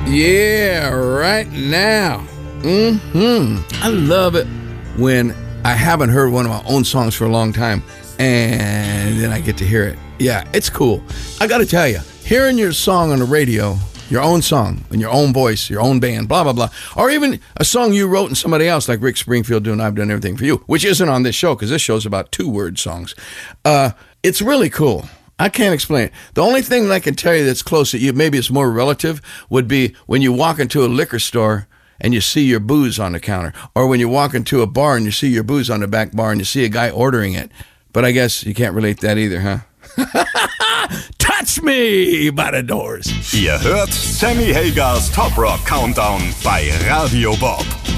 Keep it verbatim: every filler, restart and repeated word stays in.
Yeah, right now. Mm-hmm. I love it when I haven't heard one of my own songs for a long time, and then I get to hear it. Yeah, it's cool. I got to tell you, hearing your song on the radio, your own song, in your own voice, your own band, blah, blah, blah, or even a song you wrote and somebody else, like Rick Springfield doing I've Done Everything for You, which isn't on this show because this show's about two-word songs. Uh, it's really cool. I can't explain it. The only thing that I can tell you that's close to you, maybe it's more relative, would be when you walk into a liquor store and you see your booze on the counter, or when you walk into a bar and you see your booze on the back bar and you see a guy ordering it. But I guess you can't relate that either, huh? Touch Me by the Doors. Ihr hört Sammy Hagers Top Rock Countdown bei Radio Bob.